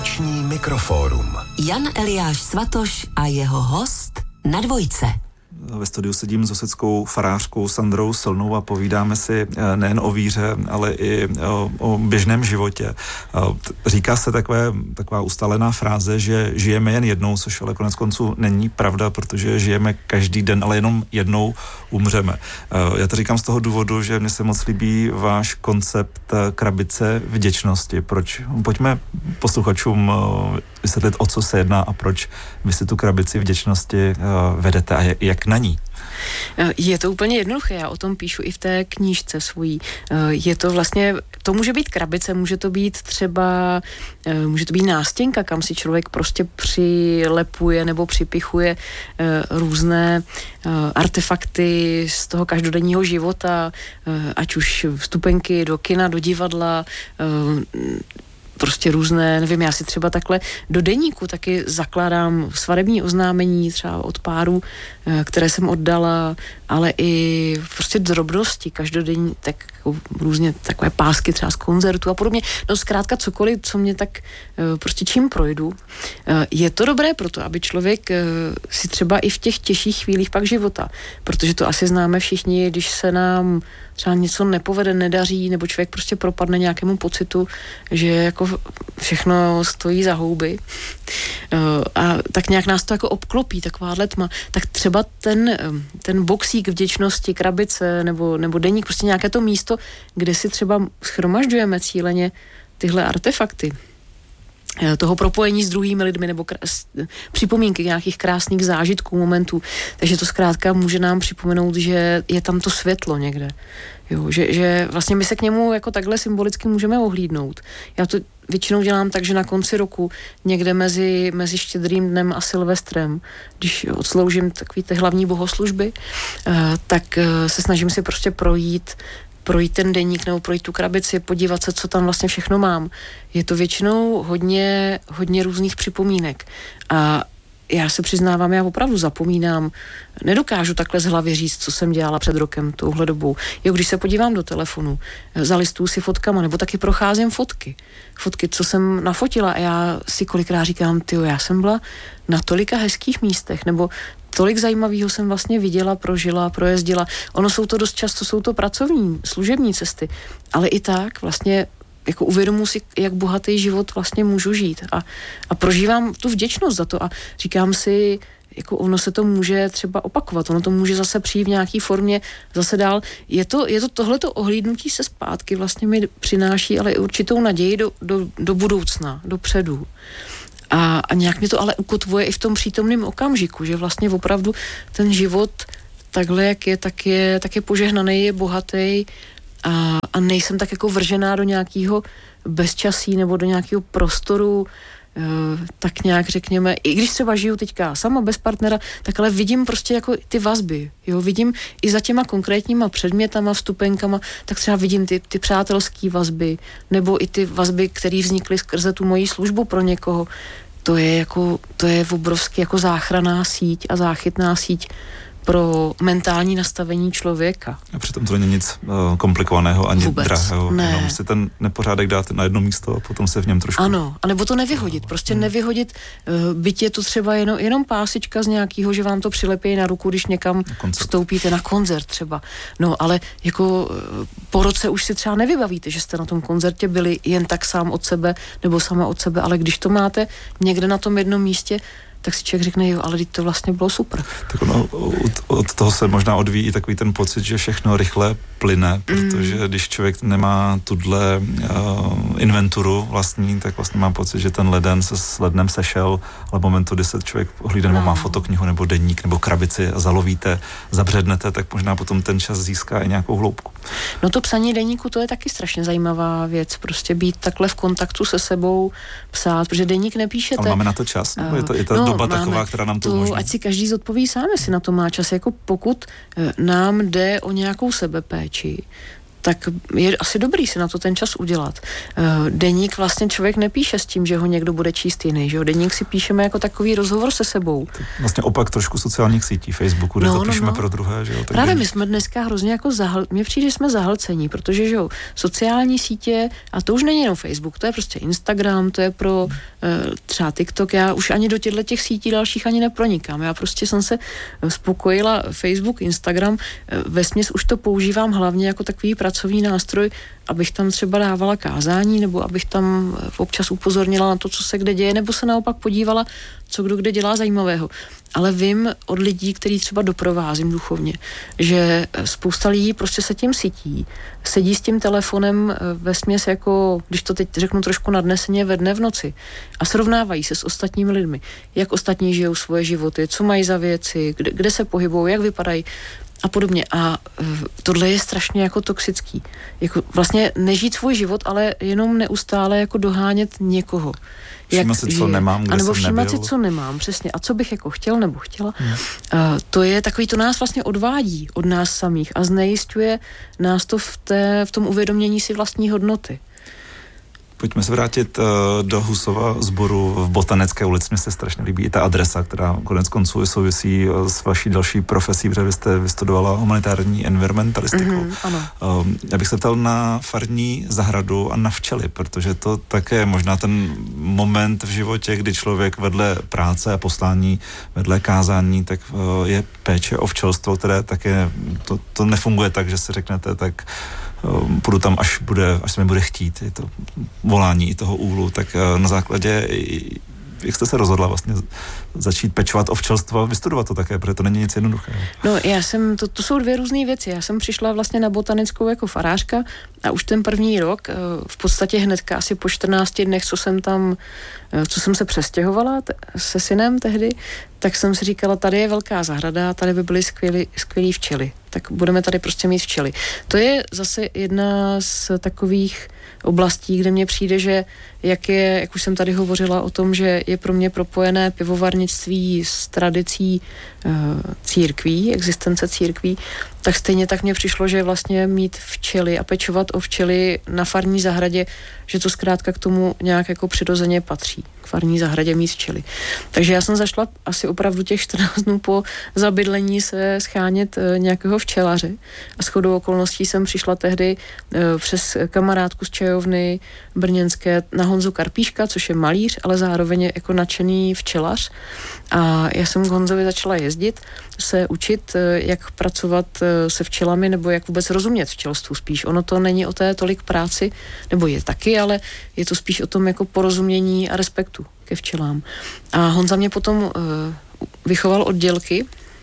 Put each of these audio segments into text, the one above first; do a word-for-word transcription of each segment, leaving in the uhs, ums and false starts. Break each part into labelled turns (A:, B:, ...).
A: Noční mikrofórum.
B: Jan Eliáš Svatoš a jeho host na Dvojce.
C: Ve studiu sedím s oseckou farářkou Sandrou Silnou a povídáme si nejen o víře, ale i o, o běžném životě. Říká se takové, taková ustálená fráze, že žijeme jen jednou, což ale konec konců není pravda, protože žijeme každý den, ale jenom jednou umřeme. Já to říkám z toho důvodu, že mně se moc líbí váš koncept krabice vděčnosti. Proč? Pojďme posluchačům vysvětlit, o co se jedná a proč vy si tu krabici vděčnosti vedete a jak na ní.
D: Je to úplně jednoduché, já o tom píšu i v té knížce svojí. Je to vlastně, to může být krabice, může to být třeba, může to být nástěnka, kam si člověk prostě přilepuje nebo připichuje různé artefakty z toho každodenního života, ať už vstupenky do kina, do divadla, prostě různé, nevím, já si třeba takhle do deníku taky zakládám svadební oznámení třeba od párů, které jsem oddala, ale i prostě drobnosti, každodenní, tak různě takové pásky třeba z koncertu a podobně. No zkrátka cokoliv, co mě tak prostě čím projdu. Je to dobré proto, aby člověk si třeba i v těch těžších chvílích pak života, protože to asi známe všichni, když se nám třeba něco nepovede, nedaří, nebo člověk prostě propadne nějakému pocitu, že jako všechno stojí za houby. A tak nějak nás to jako obklopí, takováhle tma. Tak třeba ten, ten boxík vděčnosti, krabice nebo, nebo deník, prostě nějaké to místo, kde si třeba shromažďujeme cíleně tyhle artefakty toho propojení s druhými lidmi nebo krás, připomínky nějakých krásných zážitků, momentů. Takže to zkrátka může nám připomenout, že je tam to světlo někde. Jo, že, že vlastně my se k němu jako takhle symbolicky můžeme ohlídnout. Já to většinou dělám tak, že na konci roku někde mezi, mezi Štědrým dnem a Silvestrem, když odsloužím takový ty hlavní bohoslužby, tak se snažím si prostě projít projít ten deník nebo projít tu krabici, podívat se, co tam vlastně všechno mám. Je to většinou hodně, hodně různých připomínek. A já se přiznávám, já opravdu zapomínám, nedokážu takhle z hlavy říct, co jsem dělala před rokem, touhle dobou. Jo, když se podívám do telefonu, zalistuju si fotkama, nebo taky procházím fotky. Fotky, co jsem nafotila a já si kolikrát říkám, tyjo, já jsem byla na tolika hezkých místech, nebo tolik zajímavého jsem vlastně viděla, prožila, projezdila. Ono jsou to dost často, jsou to pracovní, služební cesty, ale i tak vlastně jako uvědomuji si, jak bohatý život vlastně můžu žít a, a prožívám tu vděčnost za to a říkám si, jako ono se to může třeba opakovat, ono to může zase přijít v nějaký formě zase dál. Je to, je to tohleto ohlídnutí se zpátky vlastně mi přináší ale i určitou naději do, do, do budoucna, dopředu. A, a nějak mě to ale ukotvuje i v tom přítomném okamžiku, že vlastně opravdu ten život takhle, jak je, tak je, tak je požehnaný, je bohatý a, a nejsem tak jako vržená do nějakého bezčasí nebo do nějakého prostoru, e, tak nějak řekněme, i když třeba žiju teďka sama bez partnera, tak ale vidím prostě jako ty vazby, jo, vidím i za těma konkrétníma předmětama, vstupenkama, tak třeba vidím ty, ty přátelské vazby, nebo i ty vazby, které vznikly skrze tu moji službu pro někoho. To je jako, to je obrovský jako záchranná síť a záchytná síť pro mentální nastavení člověka.
C: A přitom to není nic uh, komplikovaného ani
D: vůbec
C: drahého.
D: ne.
C: Jenom si ten nepořádek dát na jedno místo a potom se v něm trošku...
D: Ano, anebo to nevyhodit, prostě hmm. nevyhodit, uh, byť je to třeba jenom, jenom pásička z nějakého, že vám to přilepí na ruku, když někam na vstoupíte na koncert třeba. No, ale jako uh, po roce už si třeba nevybavíte, že jste na tom koncertě byli jen tak sám od sebe nebo sama od sebe, ale když to máte někde na tom jednom místě, tak si člověk řekne, jo, ale to vlastně bylo super.
C: Tak ono, od, od toho se možná odvíjí i takový ten pocit, že všechno rychle plyne, protože mm. když člověk nemá tuhle uh, inventuru vlastní, tak vlastně má pocit, že ten leden se s lednem sešel, ale momentu, kdy se člověk ohlídne, nebo má fotoknihu, nebo deník, nebo krabici a zalovíte, zabřednete, tak možná potom ten čas získá i nějakou hloubku.
D: No to psaní deníku, to je taky strašně zajímavá věc, prostě být takhle v kontaktu se sebou, psát, protože deník nepíšete.
C: Ale máme na to čas? Nebo je to, je to no, doba taková, která nám to umožní?
D: Ať si každý zodpoví sám, jestli na to má čas. Jako pokud nám jde o nějakou sebepéči, tak je asi dobrý si na to ten čas udělat. Deník vlastně člověk nepíše s tím, že ho někdo bude číst jiný, že jo? Deník si píšeme jako takový rozhovor se sebou.
C: Vlastně opak trošku sociálních sítí, Facebooku, kde
D: no,
C: to píšeme
D: no, no.
C: pro druhé, že jo? Tak
D: Právě
C: deník.
D: my jsme dneska hrozně jako zahl... Mně přijde, že jsme zahlcení, protože že jo, sociální sítě, a to už není jenom Facebook, to je prostě Instagram, to je pro uh, třeba TikTok, já už ani do těchto těch sítí dalších ani nepronikám. Já prostě jsem se spokojila Facebook, Instagram, vesměs už to používám hlavně jako takový pracovní nástroj, abych tam třeba dávala kázání, nebo abych tam občas upozornila na to, co se kde děje, nebo se naopak podívala, co kdo kde dělá zajímavého. Ale vím od lidí, který třeba doprovázím duchovně, že spousta lidí prostě se tím sytí, sedí s tím telefonem vesměs jako, když to teď řeknu trošku nadneseně, ve dne v noci a srovnávají se s ostatními lidmi, jak ostatní žijou svoje životy, co mají za věci, kde, kde se pohybují, jak vypadají a podobně. A tohle je strašně jako toxický. Jako vlastně nežít svůj život, ale jenom neustále jako dohánět někoho.
C: Všímat si, co nemám, kde
D: a nebo
C: jsem
D: všímat
C: nebyl.
D: si, co nemám, přesně. A co bych jako chtěl nebo chtěla.
C: Hmm.
D: Uh, to je takový, to nás vlastně odvádí od nás samých a znejisťuje nás to v, té, v tom uvědomění si vlastní hodnoty.
C: Pojďme se vrátit uh, do Husova sboru v Botanické ulici. Mně se strašně líbí i ta adresa, která konec konců souvisí uh, s vaší další profesí, protože vy jste vystudovala humanitární environmentalistiku.
D: Mm-hmm, ano.
C: Um, já bych se ptal na farní zahradu a na včely, protože to také je možná ten moment v životě, kdy člověk vedle práce a poslání, vedle kázání, tak uh, je péče o včelstvo, které také, to, to nefunguje tak, že si řeknete, tak um, půjdu tam, až, bude, až se mi bude chtít. Je to volání toho úlu, tak na základě, jak jste se rozhodla vlastně začít pečovat o včelstvo a vystudovat to také, protože to není nic jednoduchého.
D: No já jsem, to, to jsou dvě různé věci. Já jsem přišla vlastně na botanickou jako farářka a už ten první rok, v podstatě hnedka asi po čtrnácti dnech, co jsem tam, co jsem se přestěhovala t- se synem tehdy, tak jsem si říkala, tady je velká zahrada, tady by byly skvělý, skvělý včely. Tak budeme tady prostě mít včely. To je zase jedna z takových oblastí, kde mně přijde, že jak je, jak už jsem tady hovořila o tom, že je pro mě propojené pivovarnictví s tradicí e, církví, existence církví, tak stejně tak mně přišlo, že vlastně mít včely a pečovat o včely na farní zahradě, že to zkrátka k tomu nějak jako přirozeně patří. K farní zahradě mít včely. Takže já jsem zašla asi opravdu těch čtrnáct dnů po zabydlení se schánět e, nějakého včelaře a shodou okolností jsem přišla tehdy e, přes kamarádku z čajovny brněnské na Honzu Karpíška, což je malíř, ale zároveň je jako nadšený včelař. A já jsem k Honzovi začala jezdit, se učit, jak pracovat se včelami, nebo jak vůbec rozumět včelstvu spíš. Ono to není o té tolik práci, nebo je taky, ale je to spíš o tom jako porozumění a respektu ke včelám. A Honza mě potom uh, vychoval oddělky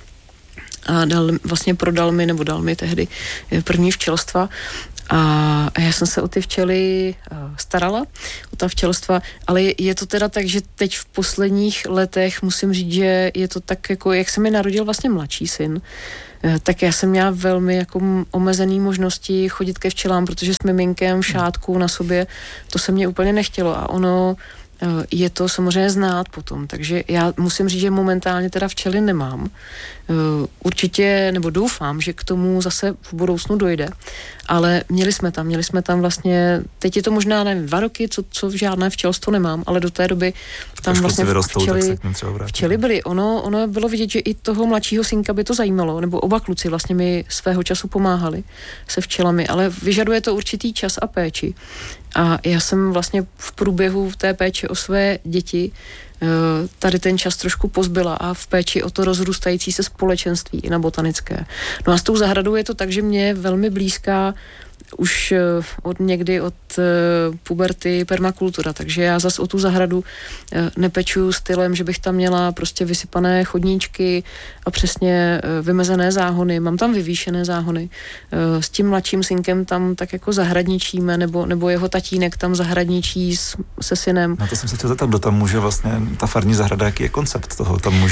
D: a dal, vlastně prodal mi, nebo dal mi tehdy první včelstva. A já jsem se o ty včely starala, o ta včelstva, ale je to teda tak, že teď v posledních letech musím říct, že je to tak jako, jak se mi narodil vlastně mladší syn, tak já jsem měla velmi jako omezený možnosti chodit ke včelám, protože s miminkem, šátkou na sobě, to se mě úplně nechtělo a ono je to samozřejmě znát potom, takže já musím říct, že momentálně teda včely nemám. Určitě, nebo doufám, že k tomu zase v budoucnu dojde, ale měli jsme tam, měli jsme tam vlastně, teď je to možná, nevím, dva roky, co, co žádné včelstvo nemám, ale do té doby tam vlastně
C: vyrostou,
D: včely,
C: tak
D: včely byly. Ono, ono bylo vidět, že i toho mladšího synka by to zajímalo, nebo oba kluci vlastně mi svého času pomáhali se včelami, ale vyžaduje to určitý čas a péči. A já jsem vlastně v průběhu té péče o své děti tady ten čas trošku pozbyla a v péči o to rozrůstající se společenství i na botanické. No a s tou zahradou je to tak, že mě je velmi blízká už od někdy od puberty permakultura, takže já zas o tu zahradu nepečuju stylem, že bych tam měla prostě vysypané chodníčky a přesně vymezené záhony. Mám tam vyvýšené záhony. S tím mladším synkem tam tak jako zahradničíme, nebo, nebo jeho tatínek tam zahradničí s, se synem.
C: Na to jsem se chtěl zeptat, kdo tam může vlastně, ta farní zahrada, jaký je koncept toho? Tam může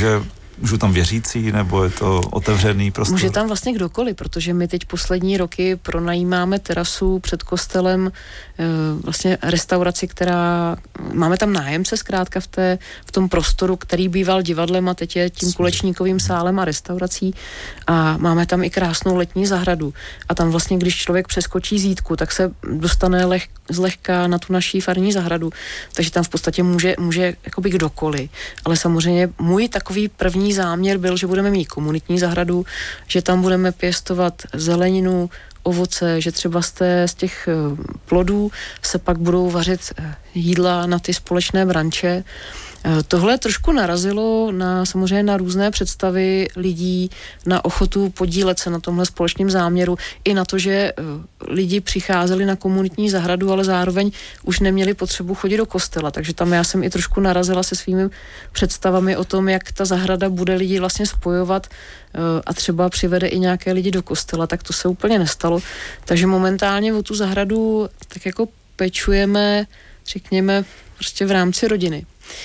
C: můžou tam věřící, nebo je to otevřený prostor?
D: Může tam vlastně kdokoliv, protože my teď poslední roky pronajímáme terasu před kostelem, vlastně restauraci, která, máme tam nájemce zkrátka v, té, v tom prostoru, který býval divadlem a teď je tím kulečníkovým sálem a restaurací a máme tam i krásnou letní zahradu a tam vlastně, když člověk přeskočí zítku, tak se dostane leh, zlehka na tu naší farní zahradu, takže tam v podstatě může, může jakoby kdokoliv, ale samozřejmě můj takový první záměr byl, že budeme mít komunitní zahradu, že tam budeme pěstovat zeleninu, ovoce, že třeba z, té, z těch plodů se pak budou vařit jídla na ty společné branče. Tohle trošku narazilo na samozřejmě na různé představy lidí, na ochotu podílet se na tomhle společném záměru, i na to, že lidi přicházeli na komunitní zahradu, ale zároveň už neměli potřebu chodit do kostela, takže tam já jsem i trošku narazila se svými představami o tom, jak ta zahrada bude lidi vlastně spojovat a třeba přivede i nějaké lidi do kostela, tak to se úplně nestalo. Takže momentálně o tu zahradu tak jako pečujeme, řekněme, prostě v rámci rodiny.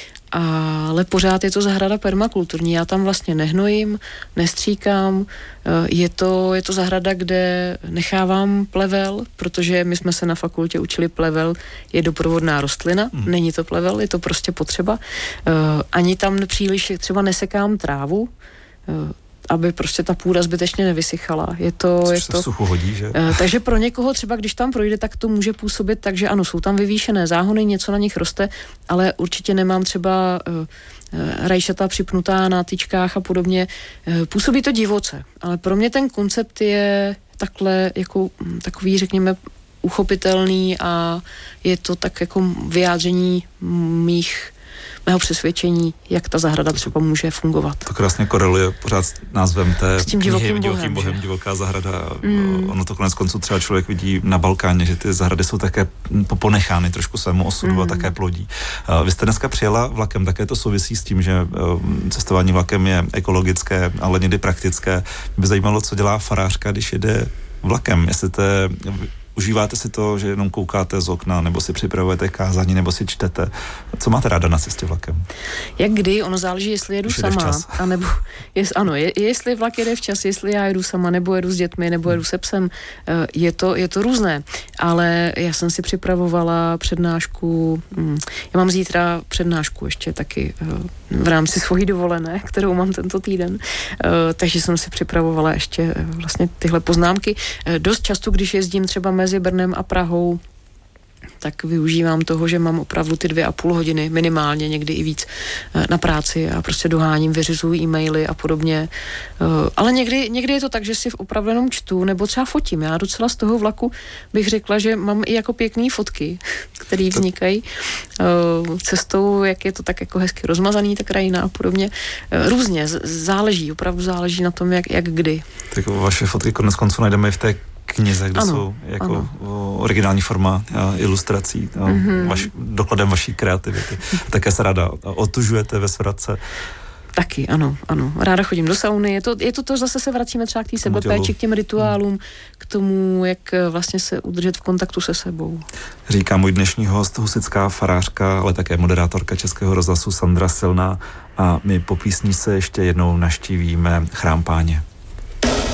D: Ale pořád je to zahrada permakulturní. Já tam vlastně nehnojím, nestříkám. Je to, je to zahrada, kde nechávám plevel, protože my jsme se na fakultě učili, plevel je doprovodná rostlina. Hmm. Není to plevel, je to prostě potřeba. Ani tam příliš třeba nesekám trávu, aby prostě ta půda zbytečně nevysychala. Je to, je to,
C: suchu hodí, že?
D: Takže pro někoho třeba, když tam projde, tak to může působit tak, že ano, jsou tam vyvýšené záhony, něco na nich roste, ale určitě nemám třeba uh, rajšata připnutá na tyčkách a podobně. Uh, působí to divoce, ale pro mě ten koncept je takhle jako takový, řekněme, uchopitelný a je to tak jako vyjádření mých mého přesvědčení, jak ta zahrada třeba může fungovat.
C: To krásně koreluje pořád s názvem té
D: s tím divokým
C: knihy,
D: bohem,
C: divokým bohem divoká zahrada. Mm. Ono to konec konců třeba člověk vidí na Balkáně, že ty zahrady jsou také ponechány trošku svému osudu mm. a také plodí. Vy jste dneska přijela vlakem, také to souvisí s tím, že cestování vlakem je ekologické, ale někdy praktické. Mě by zajímalo, co dělá farářka, když jede vlakem. Jestli to je, užíváte si to, že jenom koukáte z okna, nebo si připravujete kázání, nebo si čtete. Co máte ráda na cestě vlakem?
D: Jak kdy, ono záleží, jestli jedu
C: Když
D: sama, a nebo jest, ano, je, jestli vlak jede včas, jestli já jedu sama, nebo jedu s dětmi, nebo jedu se psem, je to, je to různé. Ale já jsem si připravovala přednášku, já mám zítra přednášku ještě taky v rámci svojí dovolené, kterou mám tento týden, takže jsem si připravovala ještě vlastně tyhle poznámky. Dost často, když jezdím třeba mezi Brnem a Prahou, tak využívám toho, že mám opravdu ty dvě a půl hodiny, minimálně někdy i víc na práci a prostě doháním, vyřizuji e-maily a podobně. Ale někdy, někdy je to tak, že si opravdu jenom čtu nebo třeba fotím. Já docela z toho vlaku bych řekla, že mám i jako pěkný fotky, které vznikají cestou, jak je to tak jako hezky rozmazaný, ta krajina a podobně. Různě, záleží, opravdu záleží na tom, jak, jak kdy.
C: Tak vaše fotky konec konců najdeme i v té knize, kde
D: ano,
C: jsou jako
D: ano.
C: originální forma ilustrací, mm-hmm. vaš, dokladem vaší kreativity. Také se ráda otužujete ve svratce.
D: Taky, ano, ano. Ráda chodím do sauny. Je to, je to, to zase se vracíme třeba k té sebepéči, k těm rituálům, k tomu, jak vlastně se udržet v kontaktu se sebou.
C: Říká můj dnešní host, husitská farářka, ale také moderátorka Českého rozhlasu Sandra Silná, a my po písni se ještě jednou navštívíme Chrám Páně.